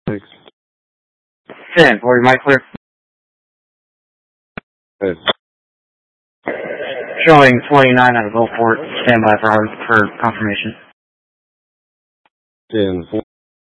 6. 10, for mic clear. Good. Showing 29 out of Gulfport. Stand by for confirmation. 10-4.